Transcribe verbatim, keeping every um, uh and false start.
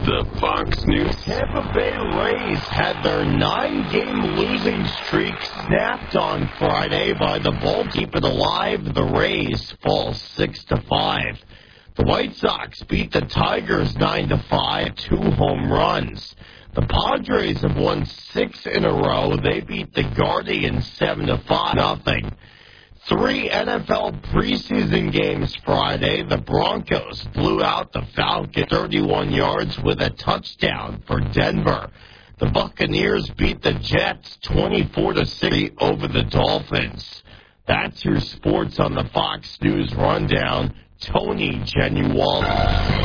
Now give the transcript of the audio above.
The Fox News. Tampa Bay Rays had their nine-game losing streak snapped on Friday by the ball keep it alive. The Rays fall six to five. The White Sox beat the Tigers nine to five, two home runs. The Padres have won six in a row. They beat the Guardians seven to five, nothing. Three N F L preseason games Friday. The Broncos blew out the Falcons thirty-one yards with a touchdown for Denver. The Buccaneers beat the Jets twenty-four to six over the Dolphins. That's your sports on the Fox News Rundown. Tony Genualdo.